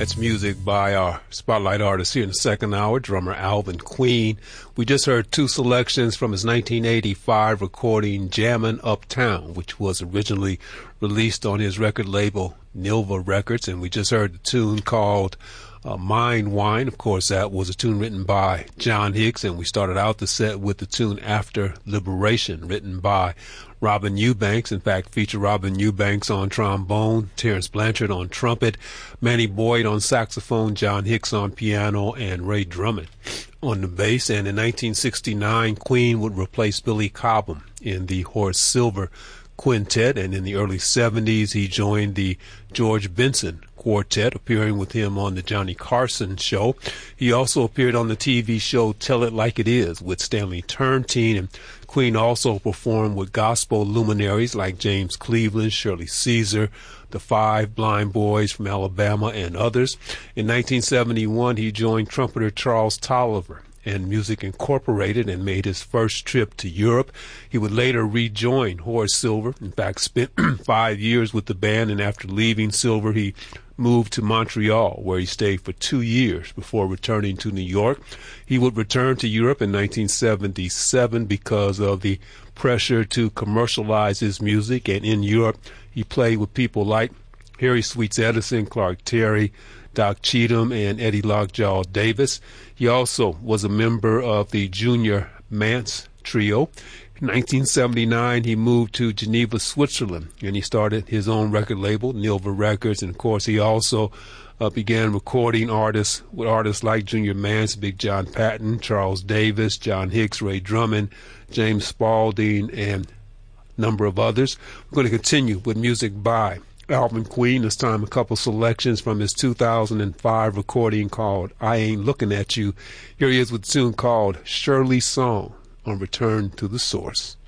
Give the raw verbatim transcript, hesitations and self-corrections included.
That's music by our spotlight artist here in the second hour, drummer Alvin Queen. We just heard two selections from his nineteen eighty-five recording Jammin' Uptown, which was originally released on his record label Nilva Records, and we just heard the tune called uh, Mind Wine. Of course, that was a tune written by John Hicks, and we started out the set with the tune After Liberation, written by Robin Eubanks. In fact, featured Robin Eubanks on trombone, Terrence Blanchard on trumpet, Manny Boyd on saxophone, John Hicks on piano, and Ray Drummond on the bass. And in nineteen sixty-nine, Queen would replace Billy Cobham in the Horace Silver Quintet, and in the early seventies, he joined the George Benson Quartet, appearing with him on the Johnny Carson Show. He also appeared on the T V show Tell It Like It Is with Stanley Turntine, and Queen also performed with gospel luminaries like James Cleveland, Shirley Caesar, the Five Blind Boys from Alabama, and others. In nineteen seventy-one, he joined trumpeter Charles Tolliver and Music Incorporated and made his first trip to Europe. He would later rejoin Horace Silver. In fact, spent five years with the band, and after leaving Silver, he moved to Montreal, where he stayed for two years before returning to New York. He would return to Europe in nineteen seventy-seven because of the pressure to commercialize his music, and in Europe, he played with people like Harry Sweets Edison, Clark Terry, Doc Cheatham, and Eddie Lockjaw Davis. He also was a member of the Junior Mance Trio. In nineteen seventy-nine, he moved to Geneva, Switzerland, and he started his own record label, Nilva Records. And of course, he also uh, began recording artists with artists like Junior Mance, Big John Patton, Charles Davis, John Hicks, Ray Drummond, James Spaulding, and a number of others. We're going to continue with music by Alvin Queen, this time a couple selections from his two thousand five recording called I Ain't Looking At You. Here he is with a tune called Shirley's Song on Return to the Source.